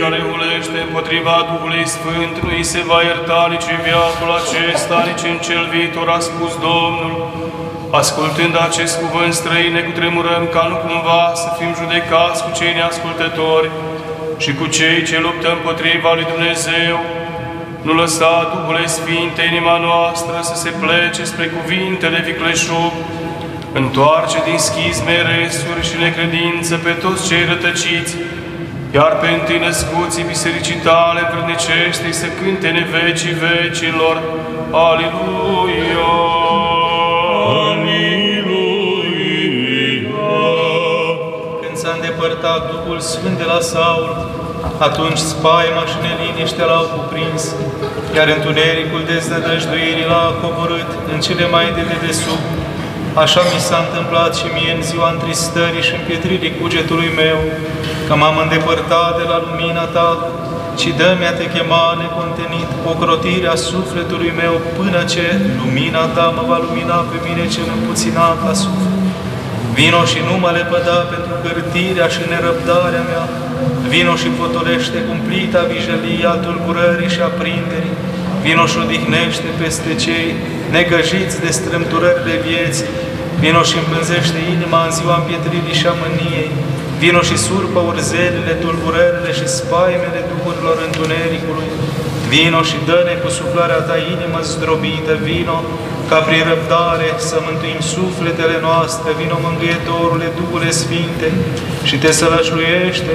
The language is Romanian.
care hulește împotriva Duhului Sfânt, nu îi se va ierta nici în viacul acesta, nici în cel viitor, a spus Domnul. Ascultând acest cuvânt străin, ne cutremurăm ca nu cumva să fim judecați cu cei neascultători și cu cei ce luptă împotriva lui Dumnezeu. Nu lăsa, Duhule Sfinte, inima noastră să se plece spre cuvintele vicleșug. Întoarce din schizme, resuri și necredință pe toți cei rătăciți, iar pe întâi născuții bisericii tale vrednicește să cânte în vecii vecilor. Aleluia! Aleluia! Când s-a îndepărtat Duhul Sfânt de la Saul, atunci spaima și neliniștea l-au cuprins, iar întunericul deznădăjduirii l-a coborât în cele mai de dedesubt. Așa mi s-a întâmplat și mie în ziua întristării și împietririi cugetului meu, că m-am îndepărtat de la lumina Ta, ci dă-mi a Te chema necontenit ocrotirea sufletului meu, până ce lumina Ta mă va lumina pe mine cel împuținat la suflet. Vino și nu mă lepăda pentru cârtirea și nerăbdarea mea, vino și potolește cumplita vijelia tulburării și aprinderii, vino și odihnește peste cei negăjiți de strâmturările vieții, vino și împânzește inima în ziua împietririi și a mâniei, vino și surpă urzelile, tulburările și spaimele duhurilor întunericului, vino și dă-ne cu suflarea Ta inimă zdrobită, vino ca prin răbdare să mântuim sufletele noastre, vino Mângâietorule, Duhule Sfinte, și Te sălășluiește